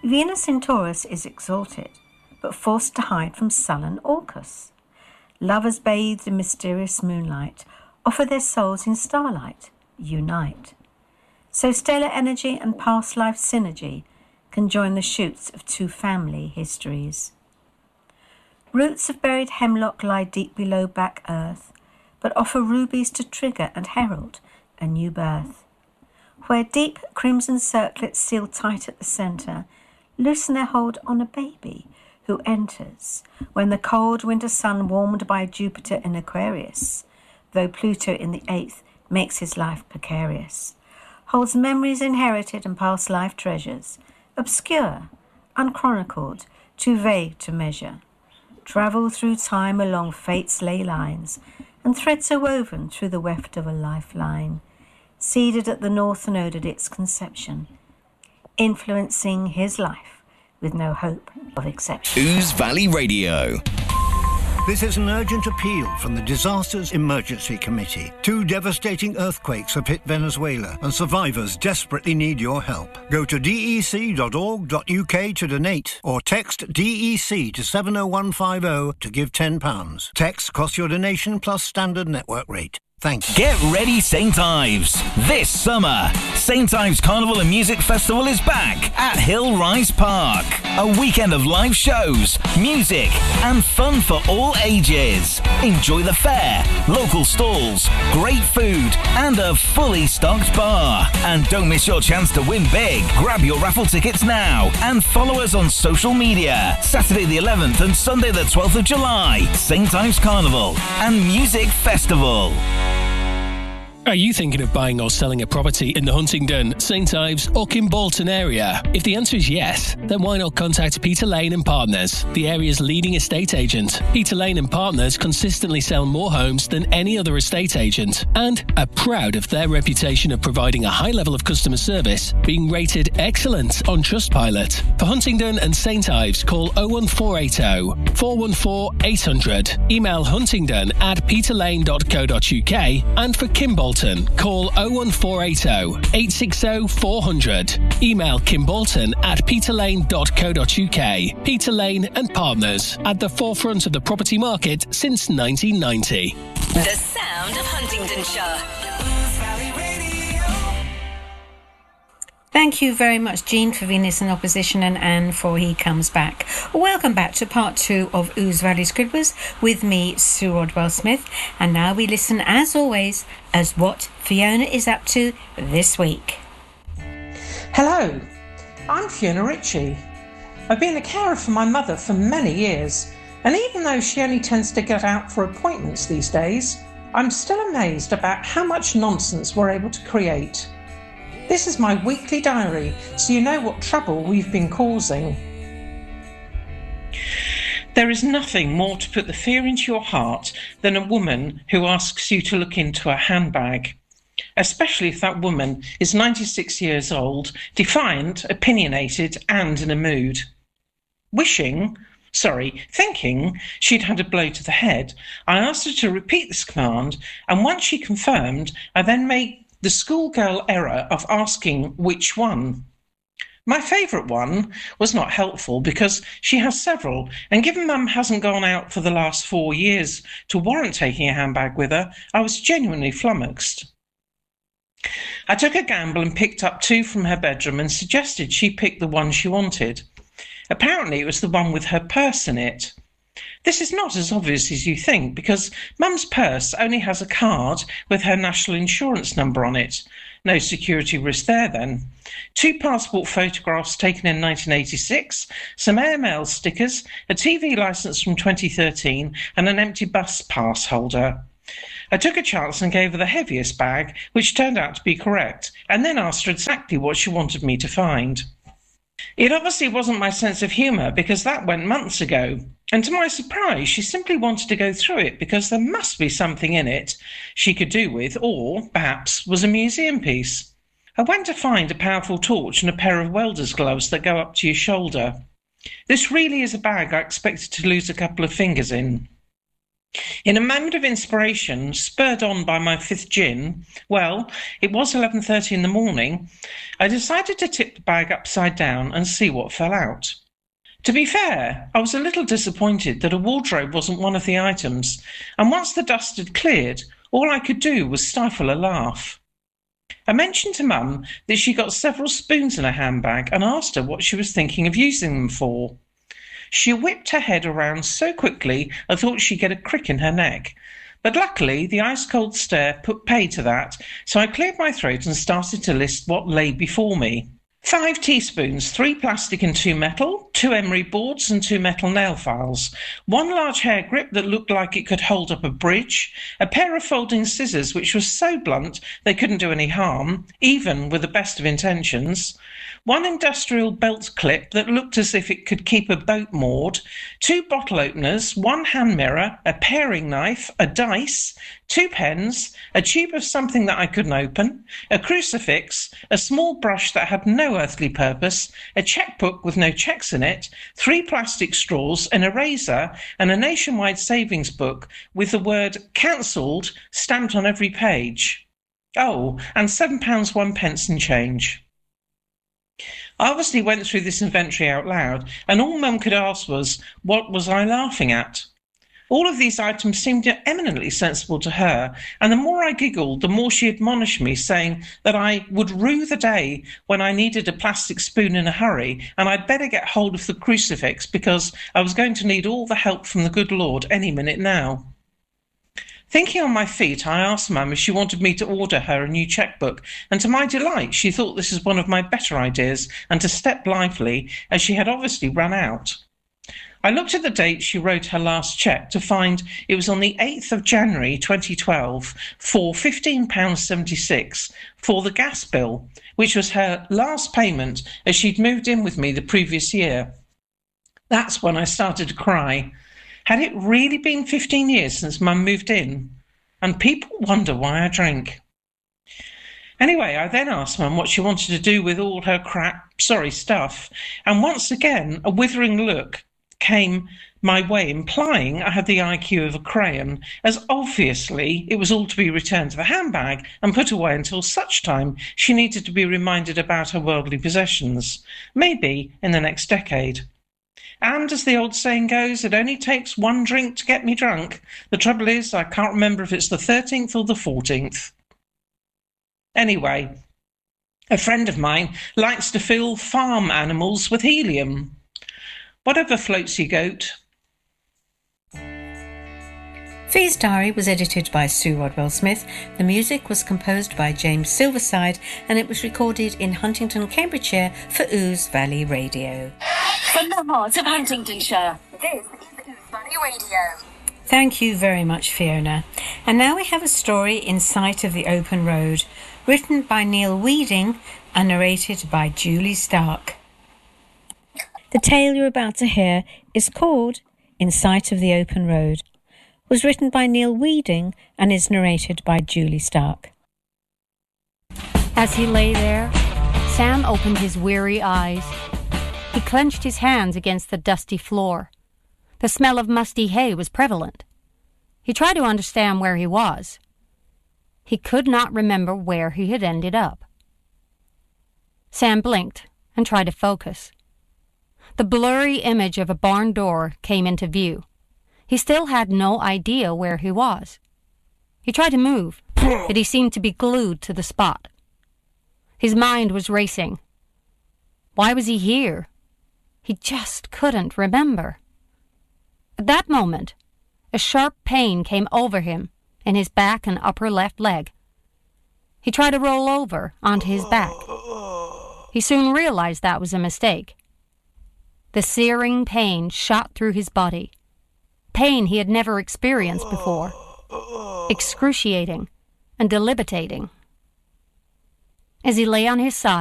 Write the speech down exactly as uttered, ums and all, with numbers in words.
Venus in Taurus is exalted, but forced to hide from sullen Orcus. Lovers bathed in mysterious moonlight offer their souls in starlight, unite. So stellar energy and past life synergy can join the shoots of two family histories. Roots of buried hemlock lie deep below back earth, but offer rubies to trigger and herald a new birth. Where deep crimson circlets seal tight at the centre, loosen their hold on a baby who enters when the cold winter sun warmed by Jupiter in Aquarius, though Pluto in the eighth makes his life precarious, holds memories inherited and past life treasures, obscure, unchronicled, too vague to measure, travel through time along fate's ley lines, and threads are woven through the weft of a lifeline, seeded at the north node at its conception, influencing his life with no hope of exception. Ooze Valley Radio. This is an urgent appeal from the Disasters Emergency Committee. Two devastating earthquakes have hit Venezuela, and survivors desperately need your help. Go to d e c dot org dot u k to donate, or text D E C to seven oh one five oh to give ten pounds. Text costs your donation plus standard network rate. Thank you. Get ready, Saint Ives. This summer, Saint Ives Carnival and Music Festival is back at Hill Rise Park. A weekend of live shows, music, and fun for all ages. Enjoy the fair, local stalls, great food, and a fully stocked bar. And don't miss your chance to win big. Grab your raffle tickets now and follow us on social media. Saturday the eleventh and Sunday the twelfth of July, Saint Ives Carnival and Music Festival. Are you thinking of buying or selling a property in the Huntingdon, Saint Ives or Kimbolton area? If the answer is yes, then why not contact Peter Lane and Partners, the area's leading estate agent. Peter Lane and Partners consistently sell more homes than any other estate agent and are proud of their reputation of providing a high level of customer service, being rated excellent on Trustpilot. For Huntingdon and Saint Ives, call oh one four eight oh, four one four, eight hundred. Email huntingdon at peterlane dot co dot uk, and for Kimbolton, call oh one four eight oh, eight six oh, four hundred. Email kimbolton at peterlane dot co dot uk. Peter Lane and Partners, at the forefront of the property market since nineteen ninety. The sound of Huntingdonshire. Thank you very much, Jean, for Venus in Opposition, and Anne for He Comes Back. Welcome back to part two of Ooze Valley Scribblers with me, Sue Rodwell-Smith. And now we listen, as always, as what Fiona is up to this week. Hello, I'm Fiona Ritchie. I've been a carer for my mother for many years, and even though she only tends to get out for appointments these days, I'm still amazed about how much nonsense we're able to create. This is my weekly diary, so you know what trouble we've been causing. There is nothing more to put the fear into your heart than a woman who asks you to look into a handbag, especially if that woman is ninety-six years old, defiant, opinionated, and in a mood. Wishing, sorry, thinking she'd had a blow to the head, I asked her to repeat this command, and once she confirmed, I then made the schoolgirl error of asking which one. My favourite one was not helpful because she has several, and given Mum hasn't gone out for the last four years to warrant taking a handbag with her, I was genuinely flummoxed. I took a gamble and picked up two from her bedroom and suggested she pick the one she wanted. Apparently it was the one with her purse in it. This is not as obvious as you think, because Mum's purse only has a card with her national insurance number on it. No security risk there then. Two passport photographs taken in nineteen eighty-six, some A M L stickers, a T V licence from twenty thirteen, and an empty bus pass holder. I took a chance and gave her the heaviest bag, which turned out to be correct, and then asked her exactly what she wanted me to find. It obviously wasn't my sense of humour, because that went months ago, and to my surprise she simply wanted to go through it because there must be something in it she could do with, or perhaps was a museum piece. I went to find a powerful torch and a pair of welder's gloves that go up to your shoulder. This really is a bag I expected to lose a couple of fingers in. In a moment of inspiration, spurred on by my fifth gin, well, it was eleven thirty in the morning, I decided to tip the bag upside down and see what fell out. To be fair, I was a little disappointed that a wardrobe wasn't one of the items, and once the dust had cleared, all I could do was stifle a laugh. I mentioned to Mum that she got several spoons in her handbag and asked her what she was thinking of using them for. She whipped her head around so quickly I thought she'd get a crick in her neck. But luckily, the ice-cold stare put pay to that, so I cleared my throat and started to list what lay before me. Five teaspoons, three plastic and two metal, two emery boards and two metal nail files, one large hair grip that looked like it could hold up a bridge, a pair of folding scissors which were so blunt they couldn't do any harm, even with the best of intentions, one industrial belt clip that looked as if it could keep a boat moored, two bottle openers, one hand mirror, a paring knife, a dice, two pens, a tube of something that I couldn't open, a crucifix, a small brush that had no earthly purpose, a checkbook with no checks in it, three plastic straws, an eraser, and a nationwide savings book with the word cancelled stamped on every page. Oh, and seven pounds one pence in change. I obviously went through this inventory out loud, and all Mum could ask was, what was I laughing at? All of these items seemed eminently sensible to her, and the more I giggled, the more she admonished me, saying that I would rue the day when I needed a plastic spoon in a hurry, and I'd better get hold of the crucifix because I was going to need all the help from the good Lord any minute now. Thinking on my feet, I asked Mum if she wanted me to order her a new chequebook, and to my delight she thought this was one of my better ideas, and to step lively, as she had obviously run out. I looked at the date she wrote her last cheque to find it was on the eighth of January twenty twelve for fifteen pounds seventy-six for the gas bill, which was her last payment as she'd moved in with me the previous year. That's when I started to cry. Had it really been fifteen years since Mum moved in? And people wonder why I drink. Anyway, I then asked Mum what she wanted to do with all her crap, sorry, stuff, and once again a withering look came my way, implying I had the I Q of a crayon, as obviously it was all to be returned to the handbag and put away until such time she needed to be reminded about her worldly possessions, maybe in the next decade. And as the old saying goes, it only takes one drink to get me drunk. The trouble is, I can't remember if it's the thirteenth or the fourteenth. Anyway, a friend of mine likes to fill farm animals with helium. Whatever floats your goat. Fee's Diary was edited by Sue Rodwell-Smith. The music was composed by James Silverside, and it was recorded in Huntington, Cambridgeshire for Ouse Valley Radio. From the heart of Huntingdonshire, this is Ouse Valley Radio. Thank you very much, Fiona. And now we have a story in Sight of the Open Road, written by Neil Weeding and narrated by Julie Stark. The tale you're about to hear is called In Sight of the Open Road, was written by Neil Weeding and is narrated by Julie Stark. As he lay there, Sam opened his weary eyes. He clenched his hands against the dusty floor. The smell of musty hay was prevalent. He tried to understand where he was. He could not remember where he had ended up. Sam blinked and tried to focus. The blurry image of a barn door came into view. He still had no idea where he was. He tried to move, but he seemed to be glued to the spot. His mind was racing. Why was he here? He just couldn't remember. At that moment, a sharp pain came over him in his back and upper left leg. He tried to roll over onto his back. He soon realized that was a mistake. The searing pain shot through his body. Pain he had never experienced before. Excruciating and debilitating. As he lay on his side,